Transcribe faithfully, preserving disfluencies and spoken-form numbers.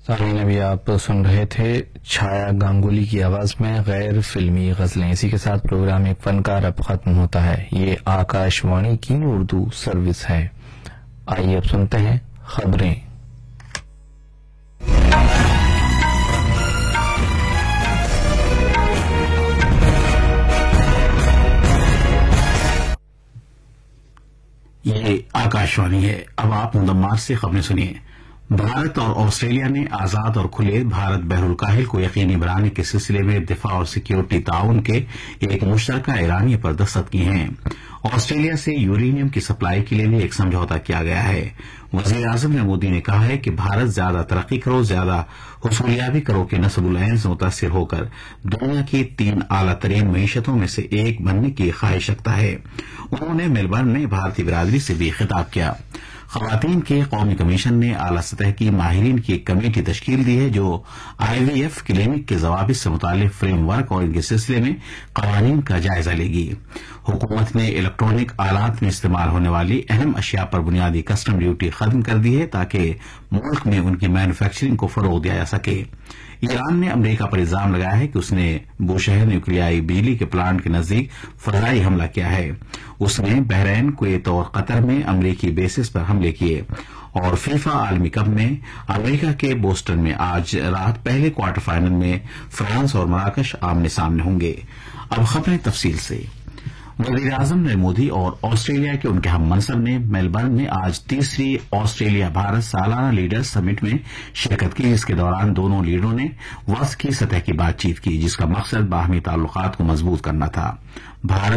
سامعین ابھی آپ سن رہے تھے چھایا گانگولی کی آواز میں غیر فلمی غزلیں. اسی کے ساتھ پروگرام ایک فنکار اب ختم ہوتا ہے. یہ آکاش وانی کی اردو سروس ہے. آئیے اب سنتے ہیں خبریں. یہ آکاش وانی ہے. اب آپ مدمار سے خبریں سنیے. بھارت اور آسٹریلیا نے آزاد اور کھلے بھارت بحر الکاہل کو یقینی بنانے کے سلسلے میں دفاع اور سیکیورٹی تعاون کے ایک مشترکہ اعلامیے پر دستخط کیے ہیں. آسٹریلیا سے یورینیم کی سپلائی کے لیے بھی ایک سمجھوتا کیا گیا ہے. وزیر اعظم مودی نے کہا ہے کہ بھارت زیادہ ترقی کرو زیادہ حصولیابی کرو کے نصب العین سے متاثر ہو کر دنیا کی تین اعلیٰ ترین معیشتوں میں سے ایک بننے کی خواہش رکھتا ہے. انہوں نے میلبرن میں بھارتی برادری سے بھی خطاب کیا. خواتین کے قومی کمیشن نے اعلی سطح کی ماہرین کی ایک کمیٹی تشکیل دی ہے جو آئی وی ایف کلینک کے ضوابط سے متعلق فریم ورک اور ان کے سلسلے میں قوانین کا جائزہ لے گی. حکومت نے الیکٹرانک آلات میں استعمال ہونے والی اہم اشیاء پر بنیادی کسٹم ڈیوٹی ختم کر دی ہے تاکہ ملک میں ان کی مینوفیکچرنگ کو فروغ دیا جا سکے. ایران نے امریکہ پر الزام لگایا ہے کہ اس نے بوشہر نیوکلیائی بجلی کے پلانٹ کے نزدیک فضائی حملہ کیا ہے. اس نے بحرین، کویت اور قطر میں امریکی بیسز پر حملے کیے. اور فیفا عالمی کپ میں امریکہ کے بوسٹن میں آج رات پہلے کوارٹر فائنل میں فرانس اور مراکش آمنے سامنے ہوں گے. اب خبریں تفصیل سے. وزیر اعظم نریندر مودی اور آسٹریلیا کے ان کے ہم منصب نے میلبرن میں آج تیسری آسٹریلیا بھارت سالانہ لیڈرز سمٹ میں شرکت کی، جس کے دوران دونوں لیڈروں نے وسط کی سطح کی بات چیت کی جس کا مقصد باہمی تعلقات کو مضبوط کرنا تھا. بھارت